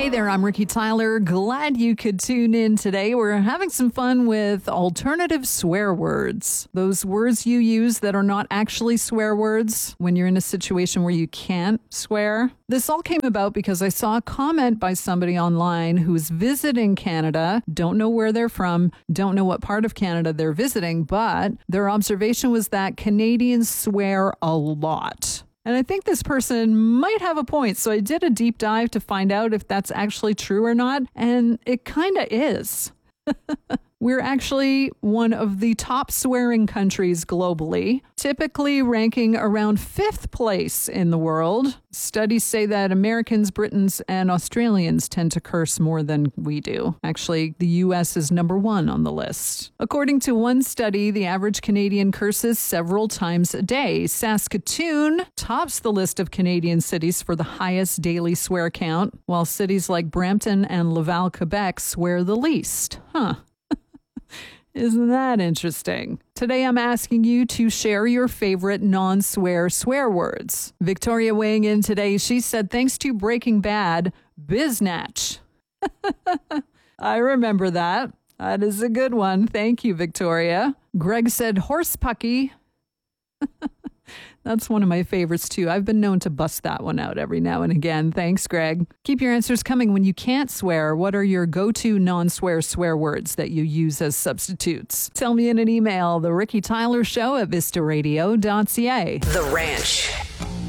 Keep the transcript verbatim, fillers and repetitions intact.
Hey there, I'm Ricky Tyler. Glad you could tune in today. We're having some fun with alternative swear words. Those words you use that are not actually swear words when you're in a situation where you can't swear. This all came about because I saw a comment by somebody online who's visiting Canada, don't know where they're from, don't know what part of Canada they're visiting, but their observation was that Canadians swear a lot. And I think this person might have a point. So I did a deep dive to find out if that's actually true or not. And it kind of is. We're actually one of the top swearing countries globally, typically ranking around fifth place in the world. Studies say that Americans, Britons, and Australians tend to curse more than we do. Actually, the U S is number one on the list. According to one study, the average Canadian curses several times a day. Saskatoon tops the list of Canadian cities for the highest daily swear count, while cities like Brampton and Laval, Quebec swear the least. Huh. Isn't that interesting? Today, I'm asking you to share your favorite non-swear swear words. Victoria weighing in today, she said, thanks to Breaking Bad, biznatch. I remember that. That is a good one. Thank you, Victoria. Greg said horse pucky. That's one of my favorites, too. I've been known to bust that one out every now and again. Thanks, Greg. Keep your answers coming. When you can't swear, what are your go-to non-swear swear words that you use as substitutes? Tell me in an email, The Ricky Tyler Show at vista radio dot c a. The Ranch.